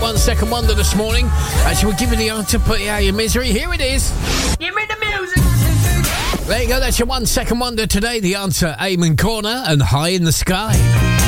1 Second Wonder this morning. Actually, we'll give you the answer, put you out of your misery. Here it is. Give me the music. There you go, that's your 1 Second Wonder today. The answer, Eamon Corner and High in the Sky.